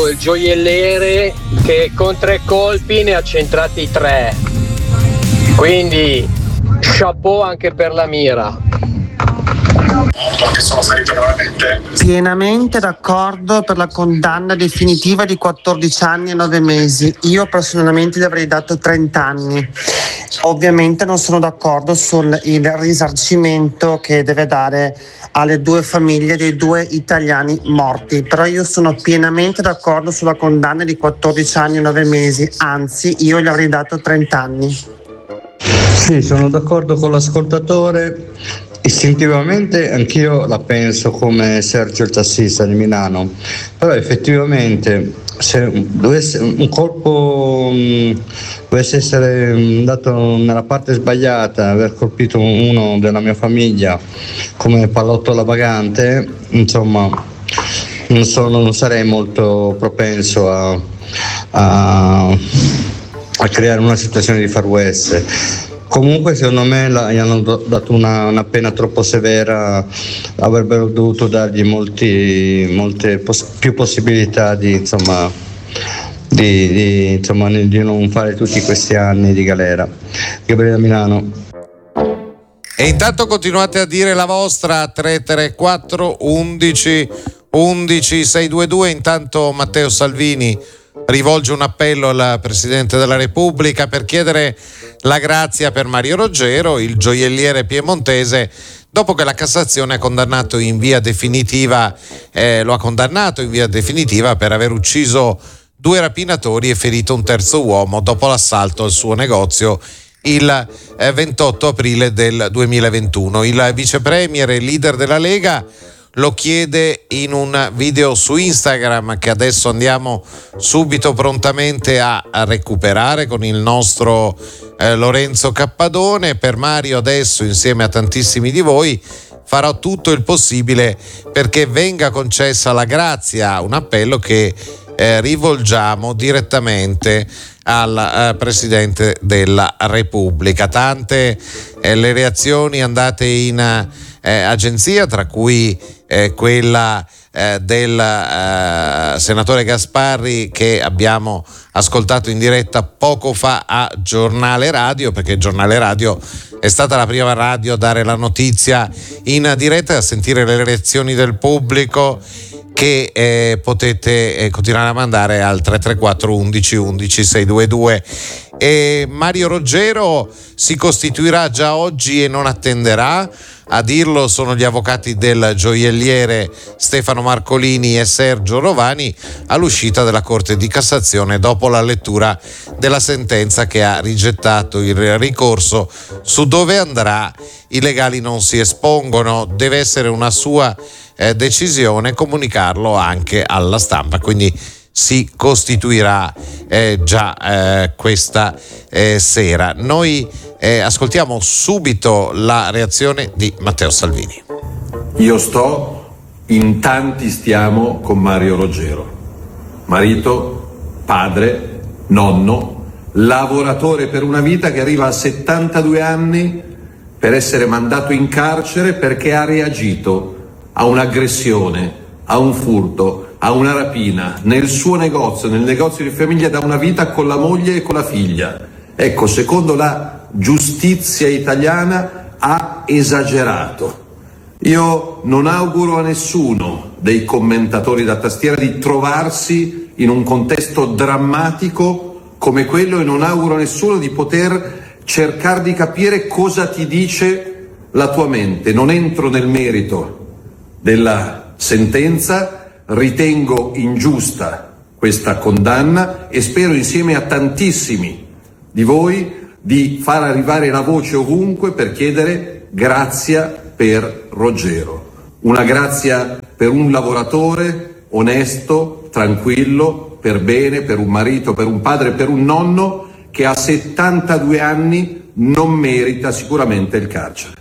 il gioielliere che con 3 colpi ne ha centrati 3. Quindi chapeau anche per la mira. Perché sono salito veramente. Pienamente d'accordo per la condanna definitiva di 14 anni e 9 mesi. Io personalmente gli avrei dato 30 anni. Ovviamente non sono d'accordo sul risarcimento che deve dare alle 2 famiglie dei 2 italiani morti, però io sono pienamente d'accordo sulla condanna di 14 anni e 9 mesi, anzi io gli avrei dato 30 anni. Sì, sono d'accordo con l'ascoltatore. Istintivamente anch'io la penso come Sergio il tassista di Milano, però effettivamente se un colpo dovesse essere dato nella parte sbagliata, aver colpito uno della mia famiglia come Pallottola vagante, insomma non sarei molto propenso a creare una situazione di Far West. Comunque secondo me gli hanno dato una pena troppo severa, avrebbero dovuto dargli molte più possibilità di non fare tutti questi anni di galera. Gabriele da Milano. E intanto continuate a dire la vostra 334 11 11 622. Intanto Matteo Salvini rivolge un appello al Presidente della Repubblica per chiedere la grazia per Mario Roggero, il gioielliere piemontese, dopo che la Cassazione ha condannato in via definitiva per aver ucciso 2 rapinatori e ferito un terzo uomo dopo l'assalto al suo negozio il 28 aprile del 2021. Il vice premier e leader della Lega lo chiede in un video su Instagram che adesso andiamo subito prontamente a recuperare con il nostro Lorenzo Cappadone. Per Mario adesso, insieme a tantissimi di voi, farò tutto il possibile perché venga concessa la grazia, un appello che rivolgiamo direttamente al Presidente della Repubblica. Tante le reazioni andate in agenzia, tra cui quella del senatore Gasparri che abbiamo ascoltato in diretta poco fa a Giornale Radio, perché Giornale Radio è stata la prima radio a dare la notizia in diretta e a sentire le reazioni del pubblico che potete continuare a mandare al 334 11 11 622. E Mario Roggero si costituirà già oggi e non attenderà. A dirlo sono gli avvocati del gioielliere Stefano Marcolini e Sergio Rovani all'uscita della Corte di Cassazione dopo la lettura della sentenza che ha rigettato il ricorso su dove andrà. I legali non si espongono, deve essere una sua decisione, comunicarlo anche alla stampa, quindi si costituirà già questa sera. Noi ascoltiamo subito la reazione di Matteo Salvini. Io sto, in tanti stiamo con Mario Roggero, marito, padre, nonno, lavoratore per una vita che arriva a 72 anni per essere mandato in carcere perché ha reagito a un'aggressione, a un furto, a una rapina nel suo negozio, nel negozio di famiglia, da una vita con la moglie e con la figlia. Ecco, secondo la giustizia italiana ha esagerato. Io non auguro a nessuno dei commentatori da tastiera di trovarsi in un contesto drammatico come quello e non auguro a nessuno di poter cercare di capire cosa ti dice la tua mente. Non entro nel merito della sentenza, ritengo ingiusta questa condanna e spero insieme a tantissimi di voi di far arrivare la voce ovunque per chiedere grazia per Roggero. Una grazia per un lavoratore onesto, tranquillo, per bene, per un marito, per un padre, per un nonno che a 72 anni non merita sicuramente il carcere.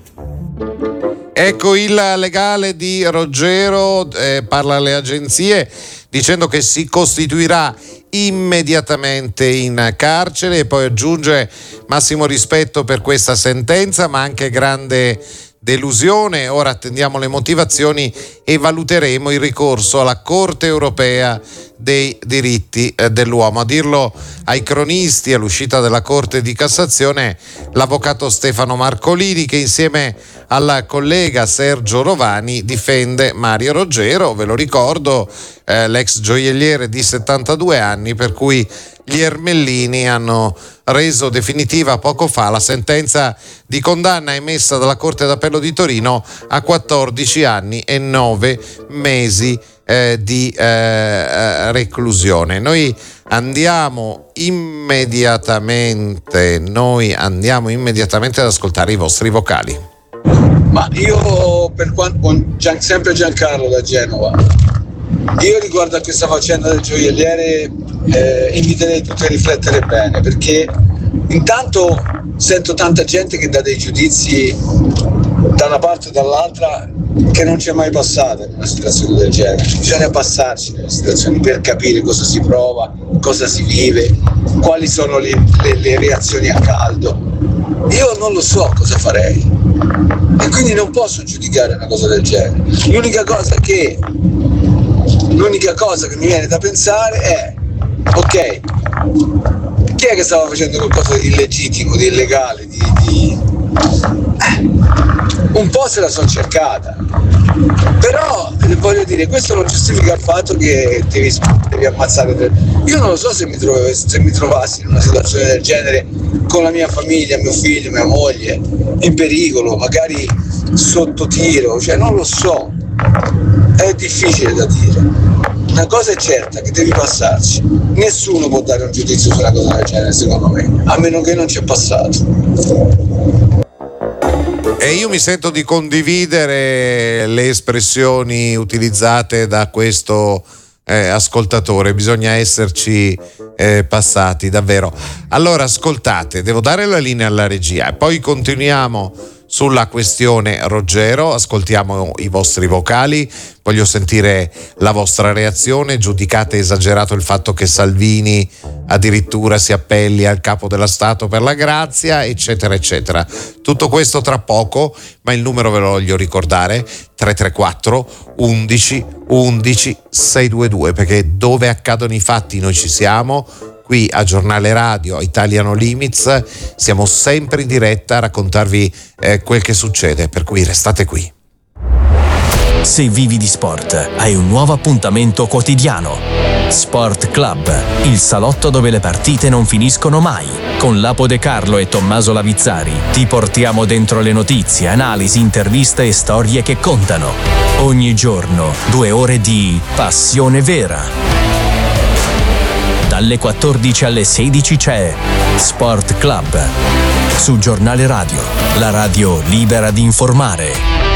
Ecco il legale di Roggero parla alle agenzie dicendo che si costituirà immediatamente in carcere e poi aggiunge massimo rispetto per questa sentenza ma anche grande delusione. Ora attendiamo le motivazioni e valuteremo il ricorso alla Corte europea dei diritti dell'uomo. A dirlo ai cronisti, all'uscita della Corte di Cassazione, l'avvocato Stefano Marcolini, che insieme al collega Sergio Rovani difende Mario Roggero. Ve lo ricordo, l'ex gioielliere di 72 anni, per cui gli Ermellini hanno reso definitiva poco fa la sentenza di condanna emessa dalla Corte d'Appello di Torino a 14 anni e 9 mesi di reclusione. Noi andiamo immediatamente ad ascoltare i vostri vocali. Ma io, sempre Giancarlo da Genova, io riguardo a questa faccenda del gioielliere inviterei tutti a riflettere bene, perché intanto sento tanta gente che dà dei giudizi da una parte o dall'altra che non c'è mai passata in una situazione del genere. Bisogna passarci nelle situazioni per capire cosa si prova, cosa si vive, quali sono le reazioni a caldo. Io non lo so cosa farei e quindi non posso giudicare una cosa del genere. L'unica cosa che mi viene da pensare è: ok, chi è che stava facendo qualcosa di illegittimo, di illegale, un po' se la sono cercata, però voglio dire, questo non giustifica il fatto che devi ammazzare. Io non lo so se mi trovassi in una situazione del genere con la mia famiglia, mio figlio, mia moglie in pericolo, magari sotto tiro, cioè non lo so, è difficile da dire. Una cosa è certa, che devi passarci. Nessuno può dare un giudizio su una cosa del genere, secondo me, a meno che non ci è passato. E io mi sento di condividere le espressioni utilizzate da questo ascoltatore. Bisogna esserci passati, davvero. Allora, ascoltate, devo dare la linea alla regia e poi continuiamo sulla questione Roggero. Ascoltiamo i vostri vocali, voglio sentire la vostra reazione. Giudicate esagerato il fatto che Salvini addirittura si appelli al capo della Stato per la grazia, eccetera eccetera. Tutto questo tra poco, ma il numero ve lo voglio ricordare: 334 11 11 622, perché dove accadono i fatti noi ci siamo. Qui a Giornale Radio, a Italiano Limits, siamo sempre in diretta a raccontarvi quel che succede, per cui restate qui. Se vivi di sport, hai un nuovo appuntamento quotidiano. Sport Club, il salotto dove le partite non finiscono mai. Con Lapo De Carlo e Tommaso Lavizzari ti portiamo dentro le notizie, analisi, interviste e storie che contano. Ogni giorno 2 ore di passione vera. Dalle 14 alle 16 c'è Sport Club su Giornale Radio, la radio libera di informare.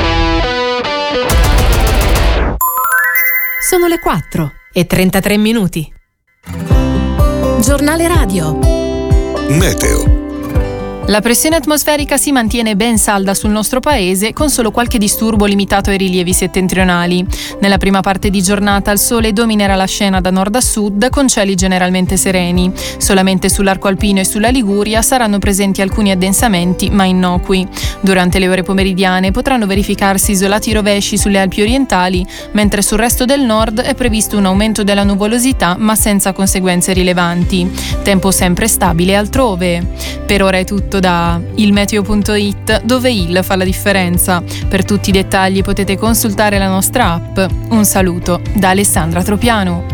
Sono le 4:33. Giornale Radio. Meteo. La pressione atmosferica si mantiene ben salda sul nostro paese, con solo qualche disturbo limitato ai rilievi settentrionali. Nella prima parte di giornata il sole dominerà la scena da nord a sud, con cieli generalmente sereni. Solamente sull'arco alpino e sulla Liguria saranno presenti alcuni addensamenti, ma innocui. Durante le ore pomeridiane potranno verificarsi isolati rovesci sulle Alpi orientali, mentre sul resto del nord è previsto un aumento della nuvolosità, ma senza conseguenze rilevanti. Tempo sempre stabile altrove. Per ora è tutto da ilmeteo.it, dove il fa la differenza. Per tutti i dettagli potete consultare la nostra app. Un saluto da Alessandra Tropiano.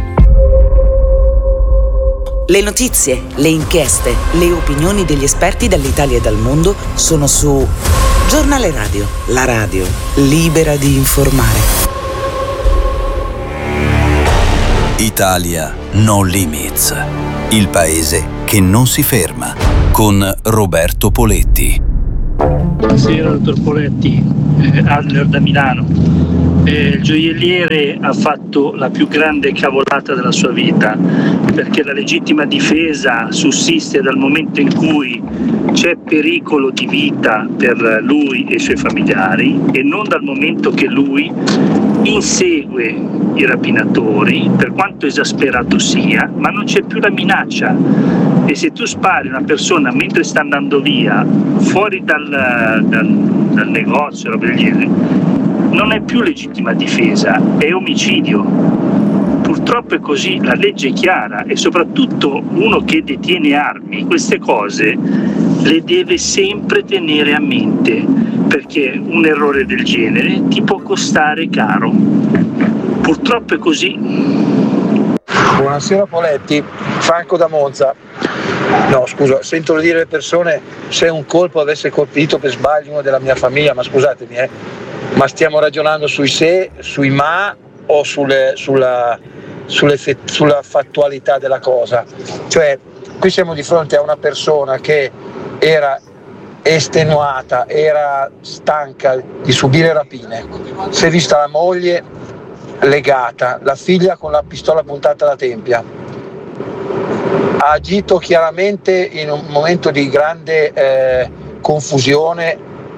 Le notizie, le inchieste, le opinioni degli esperti dall'Italia e dal mondo sono su Giornale Radio, la radio libera di informare. Italia No Limits, il paese che non si ferma, con Roberto Poletti. Buonasera dottor Poletti, Adler da Milano. Il gioielliere ha fatto la più grande cavolata della sua vita, perché la legittima difesa sussiste dal momento in cui c'è pericolo di vita per lui e i suoi familiari e non dal momento che lui insegue i rapinatori, per quanto esasperato sia, ma non c'è più la minaccia. E se tu spari una persona mentre sta andando via, fuori dal dal negozio, roba del genere, non è più legittima difesa, è omicidio. Purtroppo è così, la legge è chiara, e soprattutto uno che detiene armi queste cose le deve sempre tenere a mente, perché un errore del genere ti può costare caro. Purtroppo è così. Buonasera Poletti, Franco da Monza. No, scusa, sento dire le persone se un colpo avesse colpito per sbaglio uno della mia famiglia, ma scusatemi, ma stiamo ragionando sui se, sui ma o sulla fattualità della cosa? Cioè, qui siamo di fronte a una persona che era estenuata, era stanca di subire rapine, si è vista la moglie legata, la figlia con la pistola puntata alla tempia, ha agito chiaramente in un momento di grande confusione,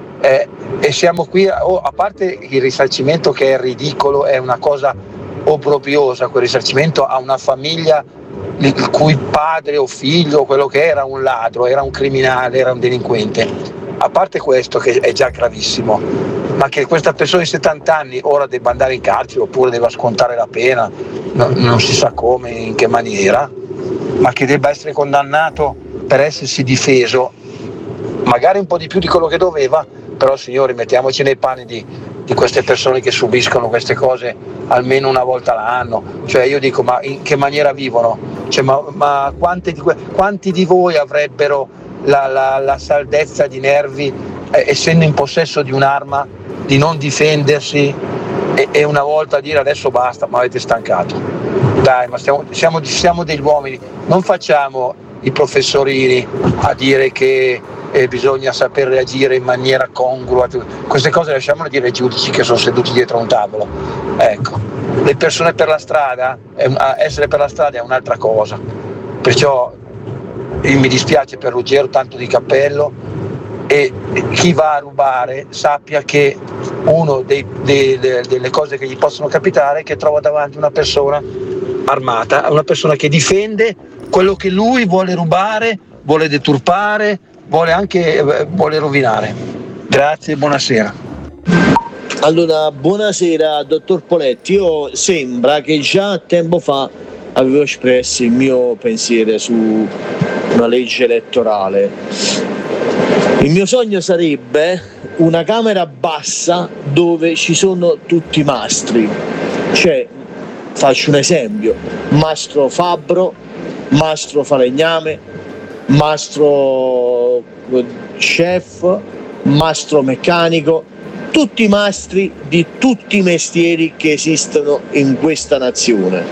e siamo qui, a parte il risarcimento che è ridicolo, è una cosa obbrobriosa, quel risarcimento a una famiglia il cui padre o figlio, quello che era un ladro, era un criminale, era un delinquente. A parte questo, che è già gravissimo, ma che questa persona di 70 anni ora debba andare in carcere oppure debba scontare la pena, non si sa come, in che maniera, ma che debba essere condannato per essersi difeso, magari un po' di più di quello che doveva, però signori, mettiamoci nei panni di queste persone che subiscono queste cose almeno una volta l'anno. Cioè io dico, ma in che maniera vivono? Cioè, ma quanti di voi avrebbero la saldezza di nervi, essendo in possesso di un'arma, di non difendersi e una volta dire adesso basta, ma avete stancato? Dai, ma siamo degli uomini, non facciamo i professorini a dire che bisogna saper reagire in maniera congrua. Queste cose lasciamole dire ai giudici che sono seduti dietro a un tavolo. Ecco, le persone per la strada, essere per la strada è un'altra cosa, perciò mi dispiace per Ruggero, tanto di cappello, e chi va a rubare sappia che uno delle cose che gli possono capitare è che trova davanti una persona armata, una persona che difende quello che lui vuole rubare, vuole deturpare, vuole rovinare. Grazie, buonasera. Allora, buonasera dottor Poletti. Io sembra che già tempo fa avevo espresso il mio pensiero su una legge elettorale. Il mio sogno sarebbe una camera bassa dove ci sono tutti i mastri. Cioè, faccio un esempio: mastro fabbro, mastro falegname, mastro chef, mastro meccanico, tutti i mastri di tutti i mestieri che esistono in questa nazione,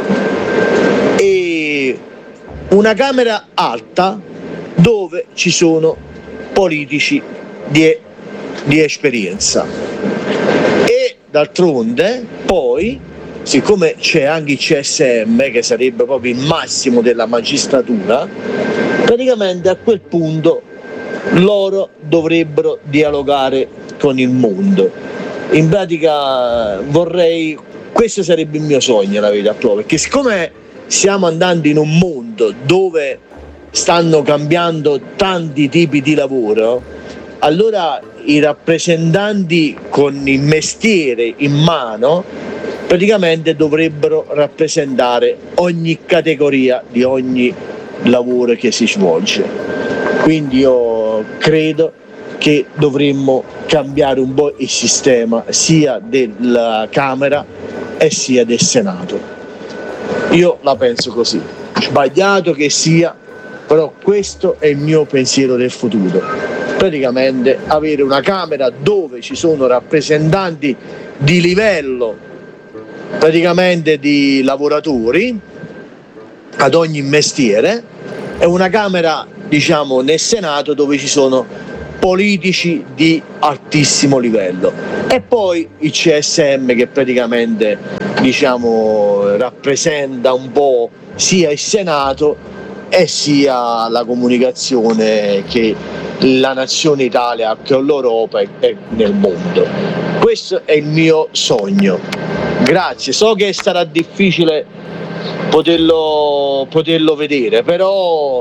e una camera alta dove ci sono politici di esperienza. E d'altronde poi, siccome c'è anche il CSM, che sarebbe proprio il massimo della magistratura, praticamente a quel punto loro dovrebbero dialogare con il mondo. In pratica questo sarebbe il mio sogno, la verità, proprio perché siccome stiamo andando in un mondo dove stanno cambiando tanti tipi di lavoro, allora i rappresentanti con il mestiere in mano praticamente dovrebbero rappresentare ogni categoria di ogni lavoro che si svolge. Quindi io credo che dovremmo cambiare un po' il sistema sia della Camera e sia del Senato. Io la penso così, sbagliato che sia, però questo è il mio pensiero del futuro. Praticamente avere una Camera dove ci sono rappresentanti di livello, praticamente di lavoratori ad ogni mestiere, e una Camera, diciamo, nel Senato dove ci sono politici di altissimo livello, e poi il CSM che praticamente, diciamo, rappresenta un po' sia il Senato e sia la comunicazione che la nazione Italia con l'Europa e nel mondo. Questo è il mio sogno. Grazie, so che sarà difficile poterlo vedere, però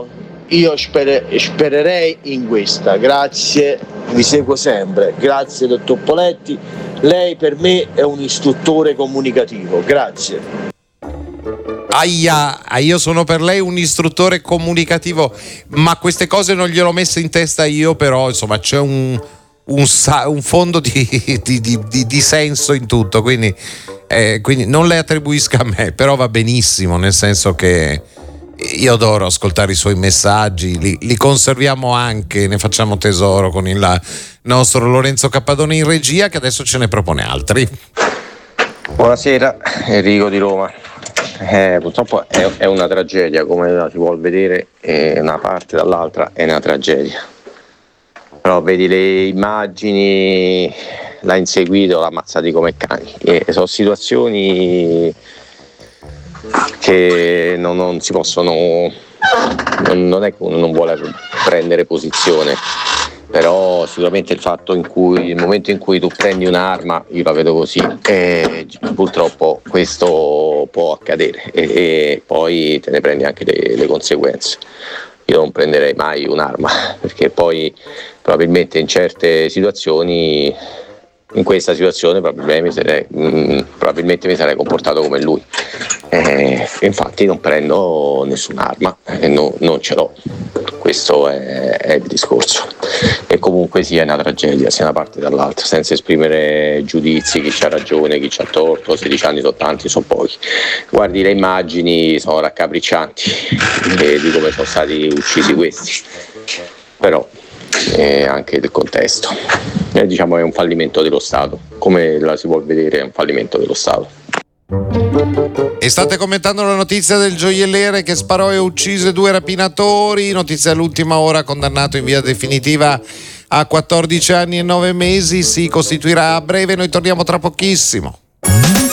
io spererei in questa. Grazie, vi seguo sempre. Grazie dottor Poletti, lei per me è un istruttore comunicativo. Grazie. Aia, io sono per lei un istruttore comunicativo, ma queste cose non gliel'ho messe in testa io, però insomma c'è un fondo di senso in tutto, quindi non le attribuisca a me, però va benissimo, nel senso che io adoro ascoltare i suoi messaggi, li conserviamo anche, ne facciamo tesoro con il nostro Lorenzo Cappadone in regia, che adesso ce ne propone altri. Buonasera, Enrico di Roma. Purtroppo è una tragedia, come la si vuol vedere, una parte dall'altra è una tragedia. Però vedi le immagini, l'ha inseguito, l'ha ammazzati come cani. Sono situazioni che non si possono, non è che uno non vuole prendere posizione, però sicuramente il momento in cui tu prendi un'arma, io la vedo così, purtroppo questo può accadere e poi te ne prendi anche le conseguenze. Io non prenderei mai un'arma, perché poi probabilmente in certe situazioni, in questa situazione probabilmente mi sarei comportato come lui. Infatti non prendo nessun'arma, non ce l'ho. Questo è il discorso. E comunque sia una tragedia, sia una parte dall'altra, senza esprimere giudizi, chi c'ha ragione, chi c'ha torto. 16 anni sono tanti, sono pochi. Guardi, le immagini sono raccapriccianti di come sono stati uccisi questi, però anche il contesto diciamo è un fallimento dello Stato, come la si vuol vedere, è un fallimento dello Stato. E state commentando la notizia del gioielliere che sparò e uccise 2 rapinatori, notizia all'ultima ora, condannato in via definitiva a 14 anni e 9 mesi, si costituirà a breve. Noi torniamo tra pochissimo.